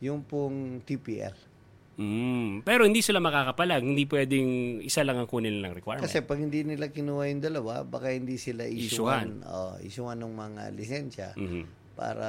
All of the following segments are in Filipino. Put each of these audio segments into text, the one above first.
yung pong TPR. Pero hindi sila makakapalag. Hindi pwedeng isa lang ang kunin nilang requirement. Kasi pag hindi nila kinuha yung dalawa, baka hindi sila isuan ng mga lisensya para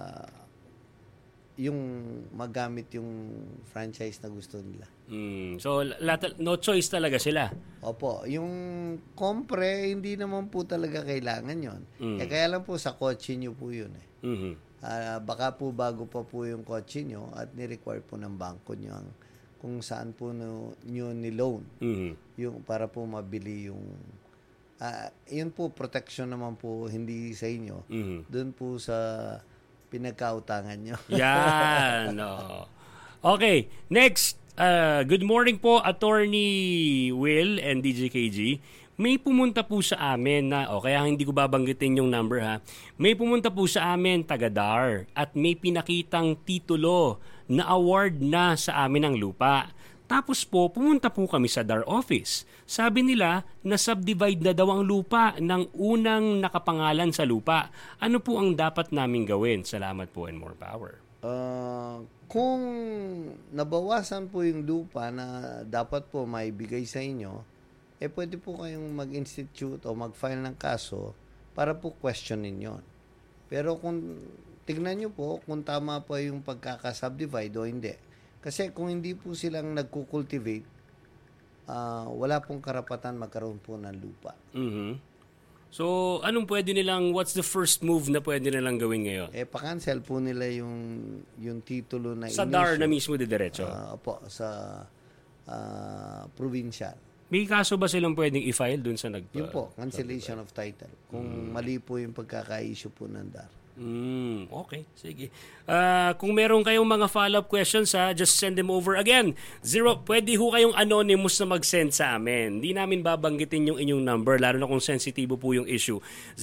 yung magamit yung franchise na gusto nila. So, no choice talaga sila. Opo. Yung kompre, hindi naman po talaga kailangan yon. Kaya lang po sa kotse nyo po yun eh. Baka po bago pa po yung kotse nyo at ni-require po ng bangko nyo kung saan po nyo ni-loan. Yung, para po mabili yung yun po, protection naman po hindi sa inyo. Doon po sa pinagkautangan nyo. Yan. Okay, next. Good morning po, Attorney Will and DJ KG. May pumunta po sa amin na, kaya hindi ko babanggitin yung number ha. May pumunta po sa amin, taga-DAR, at may pinakitang titulo na award na sa amin ang lupa. Tapos po, pumunta po kami sa DAR office. Sabi nila na subdivide na daw ang lupa ng unang nakapangalan sa lupa. Ano po ang dapat naming gawin? Salamat po and more power. Kung nabawasan po yung lupa na dapat po maibigay sa inyo, pwede po kayong mag-institute o mag-file ng kaso para po questionin yon. Pero kung tignan nyo po kung tama pa yung pagkaka-subdivide o hindi. Kasi kung hindi po silang nagkukultivate, wala pong karapatan magkaroon po ng lupa. So, anong pwede nilang, what's the first move na pwede nilang gawin ngayon? Pa-cancel po nila yung titulo na sa DAR na mismo diretso? Opo, sa provincial. May kaso ba silang pwedeng i-file dun sa yun po, cancellation of title. Kung mali po yung pagkaka-issue po ng DAR. Okay, sige. Kung meron kayong mga follow-up questions, just send them over again. Pwede ho kayong anonymous na mag-send sa amin. Hindi namin babanggitin yung inyong number, lalo na kung sensitibo po yung issue.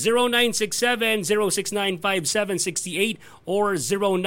0967-0695-768 or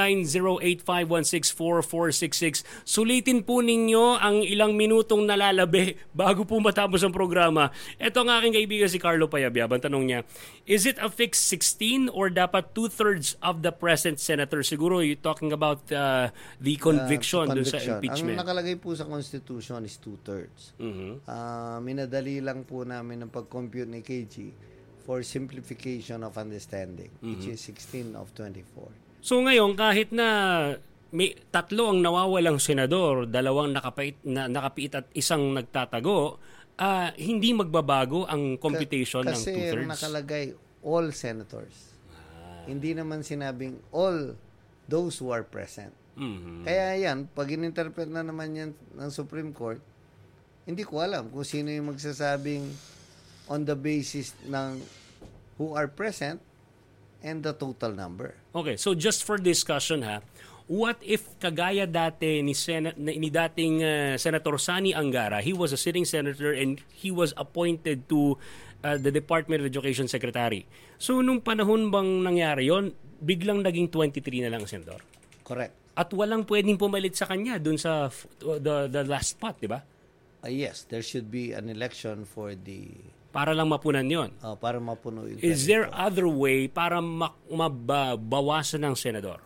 0908-516-4466. Sulitin po ninyo ang ilang minutong nalalabi bago po matapos ang programa. Ito ang aking kaibigan si Carlo Payabyab. Ang tanong niya, is it a fixed 16 or dapat 2/3 of the present senator? Siguro you're talking about the conviction dun sa impeachment. Ang nakalagay po sa Constitution is 2/3. Minadali lang po namin ang pag-compute ni KG for simplification of understanding, which is 16 of 24. So ngayon, kahit na may 3 ang nawawalang senador, 2 nakapiit at 1 nagtatago, hindi magbabago ang computation ng 2/3. Kasi nakalagay all senators. Hindi naman sinabing all those who are present. Kaya yan, pag in-interpret na naman yan ng Supreme Court, hindi ko alam kung sino yung magsasabing on the basis ng who are present and the total number. Okay, so just for discussion what if kagaya dati ni dating Senator Sani Angara, he was a sitting senator and he was appointed to the Department of Education Secretary. So, nung panahon bang nangyari yon, biglang naging 23 na lang ang senador? Correct. At walang pwedeng pumalit sa kanya dun sa the last spot, di ba? Yes, there should be an election for para lang mapunan yon. Para mapuno yung Is there other way para mabawasan ng senador?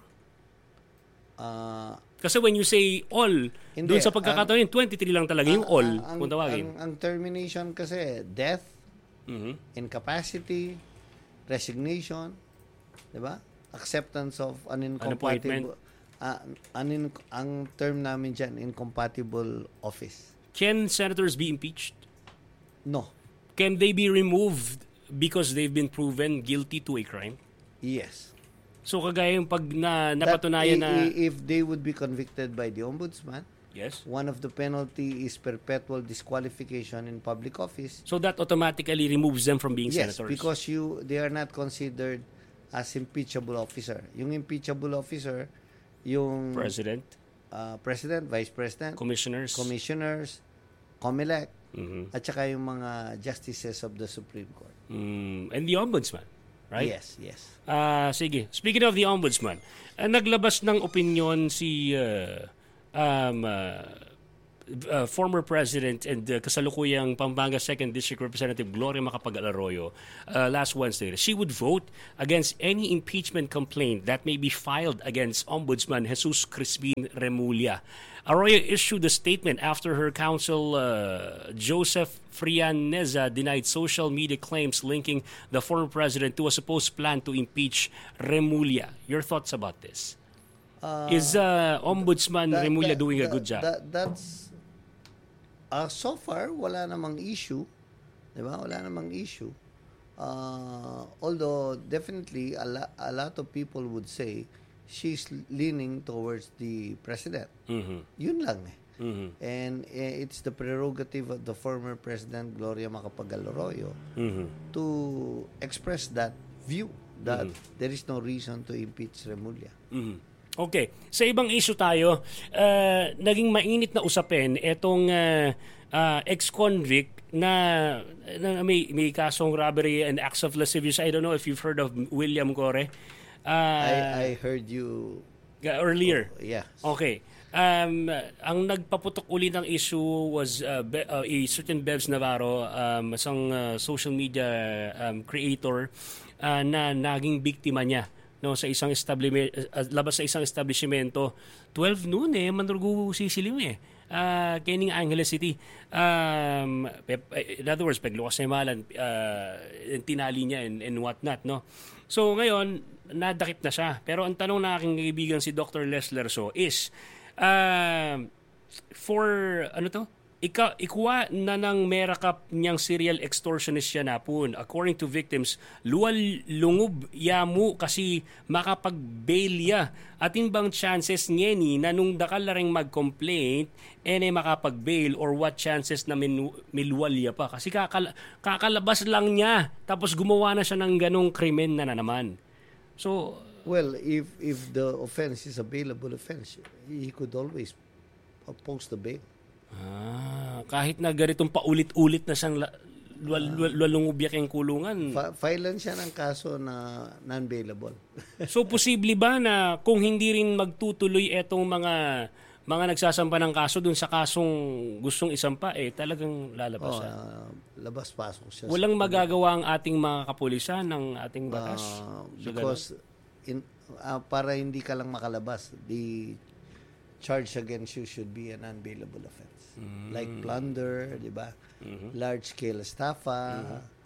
Kasi when you say all, dun sa pagkakataon yun, 23 lang talaga yung all, kung tawagin. Ang termination kasi, death, incapacity, resignation, di ba? Acceptance of an incompatible, ang term namin dyan, incompatible office. Can senators be impeached? No. Can they be removed because they've been proven guilty to a crime? Yes. So kagaya yung pag napatunayan na if they would be convicted by the ombudsman, yes, one of the penalty is perpetual disqualification in public office. So that automatically removes them from being senators. Yes, because they are not considered as impeachable officer. Yung impeachable officer, yung president, vice president, commissioners, COMELEC, at saka yung mga justices of the Supreme Court. And the ombudsman, right? Yes. Sige. Speaking of the ombudsman, naglabas ng opinion si former President and kasalukuyang Pampanga 2nd District Representative Gloria Macapagal-Arroyo last Wednesday, she would vote against any impeachment complaint that may be filed against Ombudsman Jesus Crispin Remulla. Arroyo issued a statement after her counsel, Joseph Frianeza, denied social media claims linking the former president to a supposed plan to impeach Remulla. Your thoughts about this? Is Ombudsman Remulla doing a good job? That's so far wala namang issue, 'di ba? Wala namang issue. Although definitely a lot of people would say she's leaning towards the president. Yun lang eh. And it's the prerogative of the former President Gloria Macapagal-Arroyo to express that view that there is no reason to impeach Remulla. Okay. Sa ibang issue tayo, naging mainit na usapin itong ex-convict na may kasong robbery and acts of lascivious. I don't know if you've heard of William Gore. I heard you earlier. Yeah. Okay. Ang nagpaputok uli ng issue was a certain Bevs Navarro, isang social media creator na naging biktima niya no sa isang labas sa isang establishmento 12 noon Mandurugu Sisilim Kening Angeles City. In other words, pagluwas sa malan, tinali niya and whatnot, no? So ngayon, nadakip na siya. Pero ang tanong na aking kaibigan si Dr. Les Lerso is, for ano to? Ikuha na ng merakap niyang serial extortionist siya na po. According to victims, luwal lungub yamu kasi makapag-bail ya. Atin bang chances ngeni na nung dakal na rin mag-complaint, makapag-bail or what chances na milwal ya pa? Kasi kakalabas lang niya tapos gumawa na siya ng ganong krimen na naman. So, well, if the offense is a bailable offense, he could always oppose the bail. Kahit na ganitong paulit-ulit na siyang lalungubyak yung kulungan. Filean siya ng kaso na non-bailable. So, posible ba na kung hindi rin magtutuloy etong mga nagsasampa ng kaso dun sa kasong gustong isampa, talagang lalabas siya? Labas-pasok siya. Walang magagawa ang ating mga kapulisan ng ating batas? Because para hindi ka lang makalabas, the charge against you should be an unbailable offense. Like plunder, di ba? Large-scale estafa,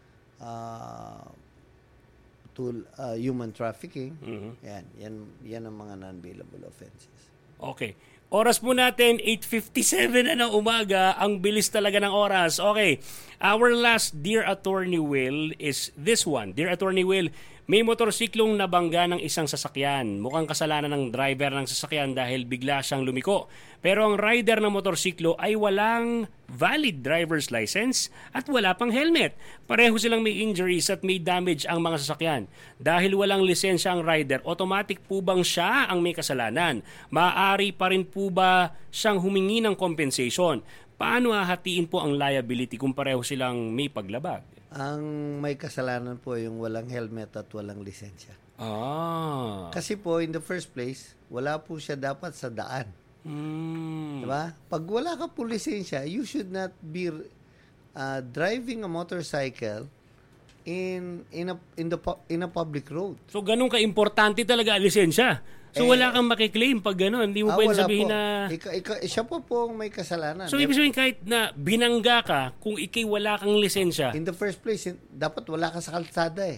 human trafficking. Yan ang mga non-bailable offenses. Okay. Oras po natin, 8:57 na ng umaga. Ang bilis talaga ng oras. Okay. Our last Dear Attorney Will is this one. Dear Attorney Will, may motorsiklong nabangga ng isang sasakyan. Mukhang kasalanan ng driver ng sasakyan dahil bigla siyang lumiko. Pero ang rider ng motorsiklo ay walang valid driver's license at wala pang helmet. Pareho silang may injuries at may damage ang mga sasakyan. Dahil walang lisensya ang rider, automatic po bang siya ang may kasalanan? Maaari pa rin po ba siyang humingi ng compensation? Paano hahatiin po ang liability kung pareho silang may paglabag? Ang may kasalanan po yung walang helmet at walang lisensya. Kasi po, in the first place, wala po siya dapat sa daan. Diba? Pag wala ka po lisensya, you should not be driving a motorcycle in a public road. So, ganun ka-importante talaga ang lisensya. So, wala kang makiklaim pag gano'n. Hindi mo pwede sabihin po. na... Siya po ang may kasalanan. So, ibig sabihin kahit na binangga ka, kung ikay wala kang lisensya... In the first place, dapat wala ka sa kalsada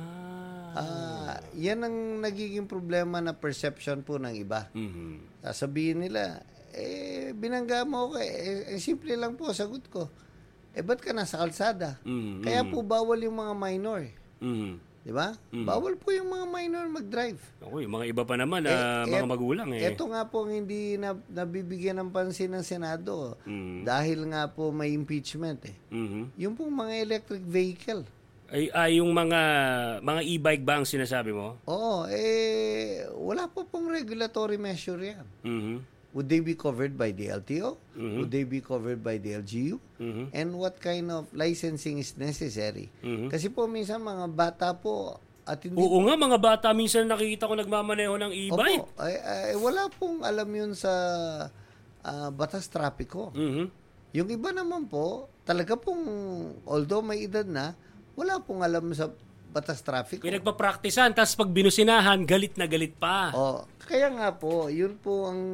yan ang nagiging problema na perception po ng iba. Sasabihin nila, binangga mo ako simple lang po, sagot ko. Ba't ka nasa kalsada? Kaya po bawal yung mga minor. Di ba? Bawal po yung mga minor mag-drive. Okay, mga iba pa naman, mga magulang Ito nga po ang hindi nabibigyan ng pansin ng Senado. Dahil nga po may impeachment Yung pong mga electric vehicle. Yung mga e-bike ba ang sinasabi mo? Oo, wala po pong regulatory measure yan. Would they be covered by the LTO? Would they be covered by the LGU? And what kind of licensing is necessary? Kasi po minsan mga bata po at hindi... Oo nga, mga bata minsan nakikita ko nagmamaneho ng e-bike. Opo, wala pong alam yun sa batas trapiko. Mhm. Yung iba naman po, talaga pong, although may edad na, wala pong alam sa batas trapiko. Pinagpa-practicean, tapos pag binusinahan, galit na galit pa. Kaya nga po, yun po ang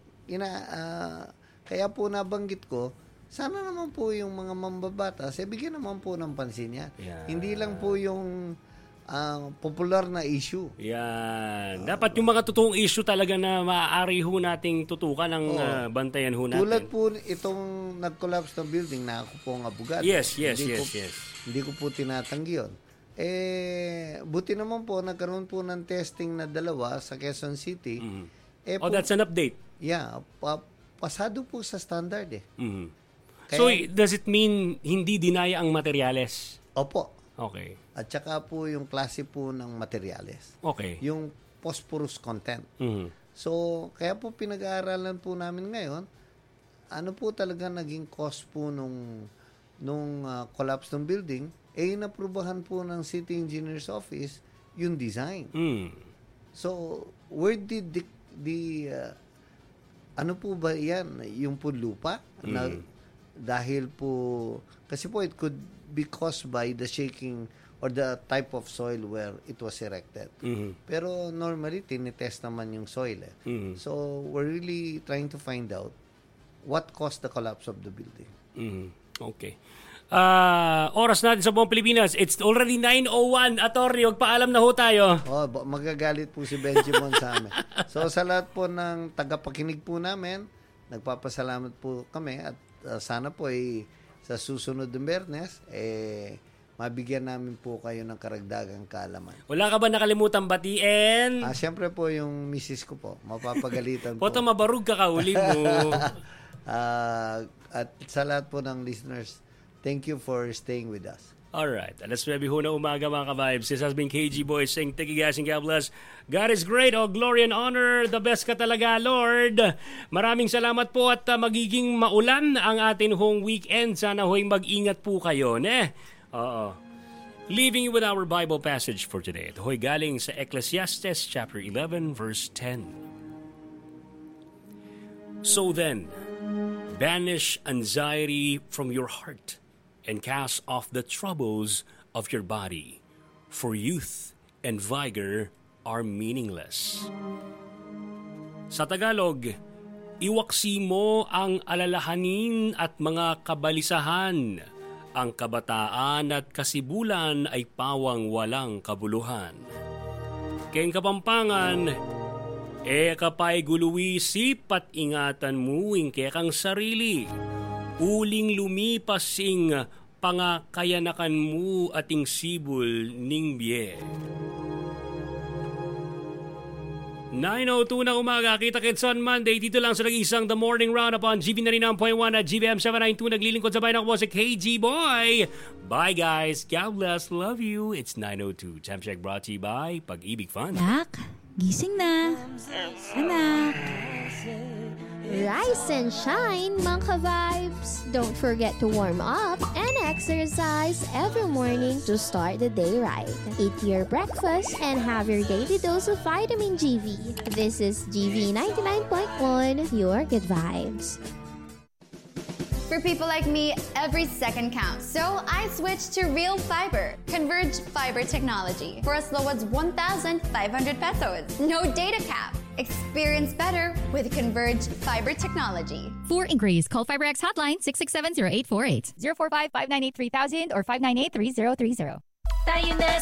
kaya po nabanggit ko, sana naman po yung mga mambabatas, bigyan naman po ng pansin yan. Yeah. Hindi lang po yung popular na issue. Yan. Dapat yung mga totoong issue talaga na maaari ho nating tutukan ng bantayan ho natin. Tulad po itong nag-collapse ng building na ako po ang abogado. Yes. Hindi ko po tinatanggi yun. Buti naman po, nagkaroon po ng testing na 2 sa Quezon City. Mm-hmm. That's an update. Yeah. Pasado po sa standard Mm-hmm. So, does it mean hindi dinaya ang materyales? Opo. Okay. At saka po yung klase po ng materyales. Okay. Yung phosphorus content. Mm-hmm. So, kaya po pinag-aaralan po namin ngayon, ano po talaga naging cause po nung collapse ng building, inaprubahan po ng City Engineer's Office yung design. So, where did ano po ba yan? Yung po lupa? Na, dahil po, kasi po it could be caused by the shaking or the type of soil where it was erected. Pero normally, tinitest naman yung soil. So, we're really trying to find out what caused the collapse of the building. Okay. Oras natin sa buong Pilipinas. It's already 9:01. Attorney, magpaalam na ho tayo. Magagalit po si Benjamin sa amin. So, sa lahat po ng tagapakinig po namin, nagpapasalamat po kami at sana po sa susunod ng Biyernes, mabigyan namin po kayo ng karagdagang kaalaman. Wala ka ba nakalimutan batiin? Siyempre po yung misis ko po. Mapapagalitan po. Poto mabarug ka kauli mo. At sa lahat po ng listeners, thank you for staying with us. Alright. Alas 9 ho na umaga mga ka-vibes. This has been KG Boys saying thank you guys and God bless. God is great. All glory and honor. The best ka talaga, Lord. Maraming salamat po at magiging maulan ang atin hong weekend. Sana ho'y mag-ingat po kayo. Oo. Leaving you with our Bible passage for today. Ito ho'y galing sa Ecclesiastes chapter 11 verse 10. So then, banish anxiety from your heart and cast off the troubles of your body, for youth and vigor are meaningless. Sa Tagalog, iwaksi mo ang alalahanin at mga kabalisahan. Ang kabataan at kasibulan ay pawang walang kabuluhan. Kayong Kapampangan, kapay guluwisip at ingatan mo kang sarili. Uling lumipasing pangakayanakan mo ating sibol ning biye. 9:02 na umaga, kita-kits on Monday. Dito lang sa nag-isang The Morning Roundup on GB 99.1 at GBM 792. Naglilingkod sa bayan ako si KG Boy. Bye guys. God bless. Love you. It's 9:02. Time check brought to you by Pag-ibig Fund. Nak, gising na. Anak. Rise and shine, mga ka-vibes! Don't forget to warm up and exercise every morning to start the day right. Eat your breakfast and have your daily dose of vitamin GV. This is GV 99.1, your good vibes. For people like me, every second counts. So I switched to Real Fiber, Converge Fiber Technology, for as low as 1,500 pesos. No data cap. Experience better with Converge Fiber Technology. For inquiries, call FiberX hotline 667-0848, 045-598-3000 or 598-3030. Tayo na